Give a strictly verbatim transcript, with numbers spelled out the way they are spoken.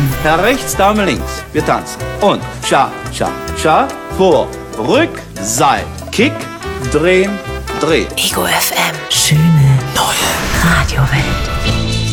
Herr rechts, Dame links. Wir tanzen. Und Cha, Cha, Cha. Vor, Rück, Seil. Kick, drehen, drehen. Ego F M. Schöne neue Radiowelt.